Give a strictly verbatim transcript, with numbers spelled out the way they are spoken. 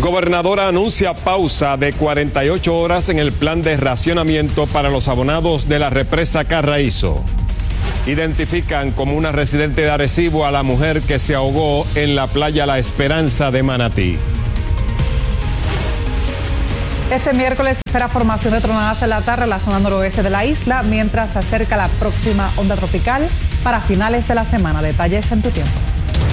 Gobernadora anuncia pausa de cuarenta y ocho horas en el plan de racionamiento para los abonados de la represa Carraízo. Identifican como una residente de Arecibo a la mujer que se ahogó en la playa La Esperanza de Manatí. Este miércoles se espera formación de tronadas en la tarde en la zona noroeste de la isla, mientras se acerca la próxima onda tropical para finales de la semana. Detalles en tu tiempo.